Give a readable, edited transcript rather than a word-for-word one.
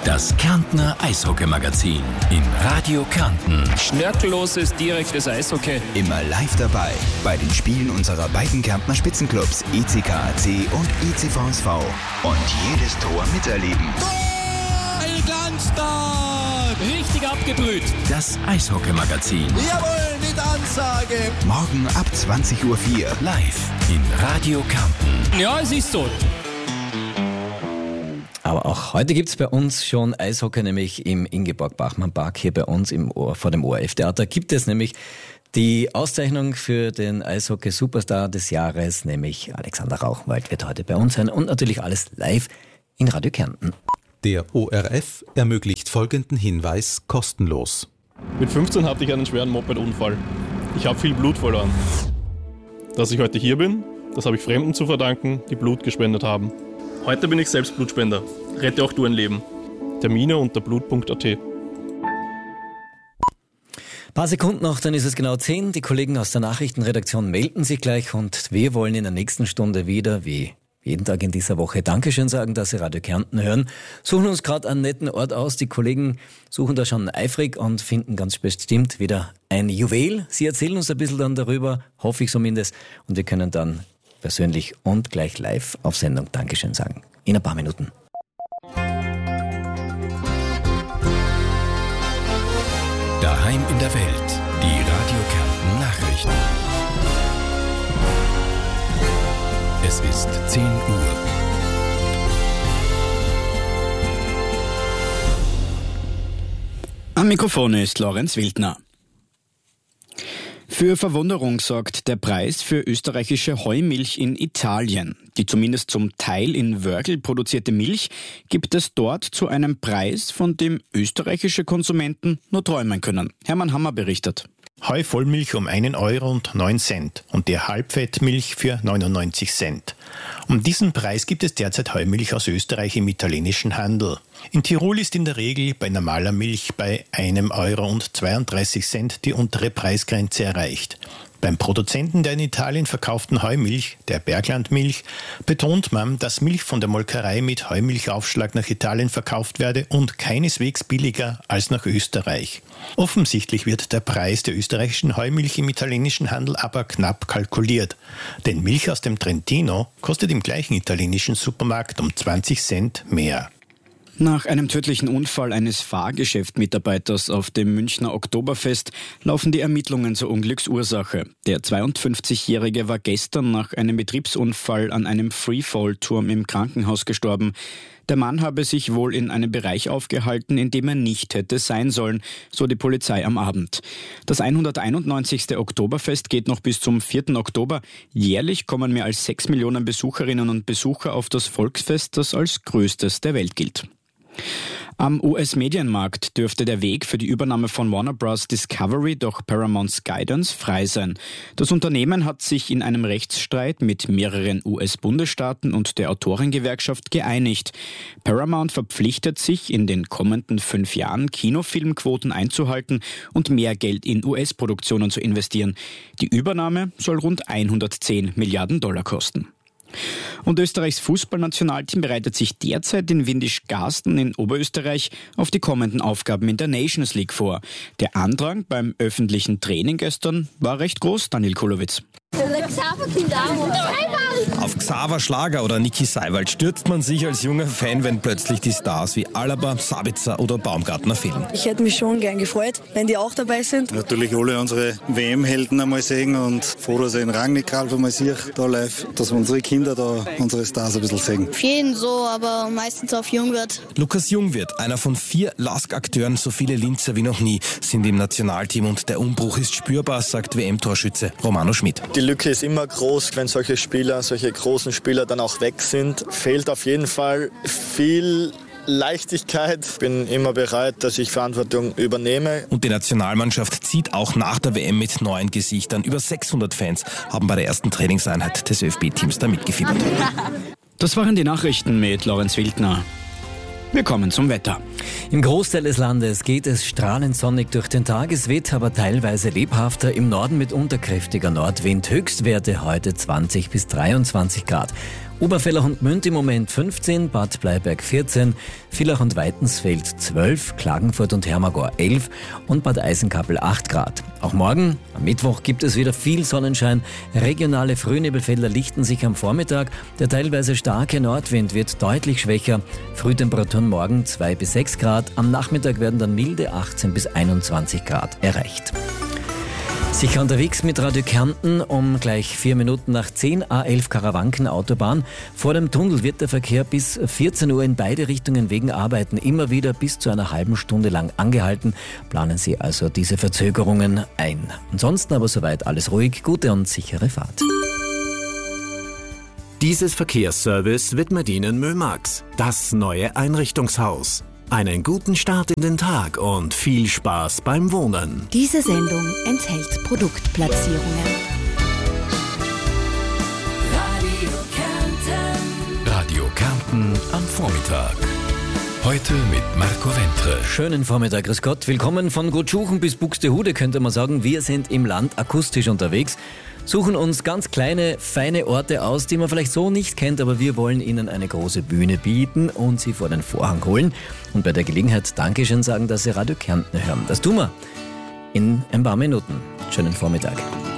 Das Kärntner Eishockey-Magazin in Radio Kärnten. Schnörkelloses, direktes Eishockey. Immer live dabei bei den Spielen unserer beiden Kärntner Spitzenclubs ECKAC und ECVSV. Und jedes Tor miterleben. Ein Glanztag! Richtig abgebrüht. Das Eishockey-Magazin. Jawohl, mit Ansage. Morgen ab 20.04 Uhr. Live in Radio Kärnten. Ja, es ist so. Aber auch heute gibt's bei uns schon Eishockey, nämlich im Ingeborg-Bachmann-Park hier bei uns vor dem ORF-Theater gibt es nämlich die Auszeichnung für den Eishockey-Superstar des Jahres, nämlich Alexander Rauchwald wird heute bei uns sein und natürlich alles live in Radio Kärnten. Der ORF ermöglicht folgenden Hinweis kostenlos. Mit 15 hatte ich einen schweren Moped-Unfall. Ich habe viel Blut verloren. Dass ich heute hier bin, das habe ich Fremden zu verdanken, die Blut gespendet haben. Heute bin ich selbst Blutspender. Rette auch du ein Leben. Termine unter blut.at. Ein paar Sekunden noch, dann ist es genau 10. Die Kollegen aus der Nachrichtenredaktion melden sich gleich und wir wollen in der nächsten Stunde wieder, wie jeden Tag in dieser Woche, Dankeschön sagen, dass Sie Radio Kärnten hören. Suchen uns gerade einen netten Ort aus. Die Kollegen suchen da schon eifrig und finden ganz bestimmt wieder ein Juwel. Sie erzählen uns ein bisschen dann darüber, hoffe ich zumindest. Und wir können dann persönlich und gleich live auf Sendung Dankeschön sagen. In ein paar Minuten. Daheim in der Welt. Die Radio Kärnten Nachrichten. Es ist 10 Uhr. Am Mikrofon ist Lorenz Wildner. Für Verwunderung sorgt der Preis für österreichische Heumilch in Italien. Die zumindest zum Teil in Wörgl produzierte Milch gibt es dort zu einem Preis, von dem österreichische Konsumenten nur träumen können. Hermann Hammer berichtet. Heuvollmilch um 1,09 € und die Halbfettmilch für 99 Cent. Um diesen Preis gibt es derzeit Heumilch aus Österreich im italienischen Handel. In Tirol ist in der Regel bei normaler Milch bei 1,32 € die untere Preisgrenze erreicht. Beim Produzenten der in Italien verkauften Heumilch, der Berglandmilch, betont man, dass Milch von der Molkerei mit Heumilchaufschlag nach Italien verkauft werde und keineswegs billiger als nach Österreich. Offensichtlich wird der Preis der österreichischen Heumilch im italienischen Handel aber knapp kalkuliert. Denn Milch aus dem Trentino kostet im gleichen italienischen Supermarkt um 20 Cent mehr. Nach einem tödlichen Unfall eines Fahrgeschäftmitarbeiters auf dem Münchner Oktoberfest laufen die Ermittlungen zur Unglücksursache. Der 52-Jährige war gestern nach einem Betriebsunfall an einem Freefall-Turm im Krankenhaus gestorben. Der Mann habe sich wohl in einem Bereich aufgehalten, in dem er nicht hätte sein sollen, so die Polizei am Abend. Das 191. Oktoberfest geht noch bis zum 4. Oktober. Jährlich kommen mehr als 6 Millionen Besucherinnen und Besucher auf das Volksfest, das als größtes der Welt gilt. Am US-Medienmarkt dürfte der Weg für die Übernahme von Warner Bros. Discovery durch Paramount Skydance frei sein. Das Unternehmen hat sich in einem Rechtsstreit mit mehreren US-Bundesstaaten und der Autorengewerkschaft geeinigt. Paramount verpflichtet sich, in den kommenden 5 Jahren Kinofilmquoten einzuhalten und mehr Geld in US-Produktionen zu investieren. Die Übernahme soll rund 110 Milliarden $ kosten. Und Österreichs Fußballnationalteam bereitet sich derzeit in Windisch-Garsten in Oberösterreich auf die kommenden Aufgaben in der Nations League vor. Der Andrang beim öffentlichen Training gestern war recht groß, Daniel Kulowitz. Auf Xaver Schlager oder Niki Seiwald stürzt man sich als junger Fan, wenn plötzlich die Stars wie Alaba, Sabitzer oder Baumgartner fehlen. Ich hätte mich schon gern gefreut, wenn die auch dabei sind. Natürlich alle unsere WM-Helden einmal sehen und froh, dass ich den Rangnick einmal sehe, da live, dass unsere Kinder da unsere Stars ein bisschen sehen. Auf jeden so, aber meistens auf Jungwirth. Lukas Jungwirth, einer von 4 LASK-Akteuren, so viele Linzer wie noch nie, sind im Nationalteam und der Umbruch ist spürbar, sagt WM-Torschütze Romano Schmidt. Die Lücke ist immer groß, wenn solche großen Spieler dann auch weg sind. Fehlt auf jeden Fall viel Leichtigkeit. Ich bin immer bereit, dass ich Verantwortung übernehme. Und die Nationalmannschaft zieht auch nach der WM mit neuen Gesichtern. Über 600 Fans haben bei der ersten Trainingseinheit des ÖFB-Teams da mitgefiebert. Das waren die Nachrichten mit Lorenz Wildner. Wir kommen zum Wetter. Im Großteil des Landes geht es strahlend sonnig durch den Tag. Es weht aber teilweise lebhafter. Im Norden mit unterkräftiger Nordwind. Höchstwerte heute 20 bis 23 Grad. Oberfellach und Münd im Moment 15, Bad Bleiberg 14, Villach und Weitensfeld 12, Klagenfurt und Hermagor 11 und Bad Eisenkappel 8 Grad. Auch morgen, am Mittwoch, gibt es wieder viel Sonnenschein. Regionale Frühnebelfelder lichten sich am Vormittag. Der teilweise starke Nordwind wird deutlich schwächer. Frühtemperaturen morgen 2 bis 6 Grad. Am Nachmittag werden dann milde 18 bis 21 Grad erreicht. Sicher unterwegs mit Radio Kärnten um gleich 4 Minuten nach 10, A11 Karawanken Autobahn. Vor dem Tunnel wird der Verkehr bis 14 Uhr in beide Richtungen wegen Arbeiten immer wieder bis zu einer halben Stunde lang angehalten. Planen Sie also diese Verzögerungen ein. Ansonsten aber soweit alles ruhig, gute und sichere Fahrt. Dieses Verkehrsservice widmet Ihnen Mömax, das neue Einrichtungshaus. Einen guten Start in den Tag und viel Spaß beim Wohnen. Diese Sendung enthält Produktplatzierungen. Radio Kärnten am Vormittag. Heute mit Marco Wentre. Schönen Vormittag, grüß Gott. Willkommen von Gotschuchen bis Buxtehude, könnte man sagen. Wir sind im Land akustisch unterwegs. Suchen uns ganz kleine, feine Orte aus, die man vielleicht so nicht kennt, aber wir wollen Ihnen eine große Bühne bieten und Sie vor den Vorhang holen. Und bei der Gelegenheit Dankeschön sagen, dass Sie Radio Kärnten hören. Das tun wir in ein paar Minuten. Schönen Vormittag.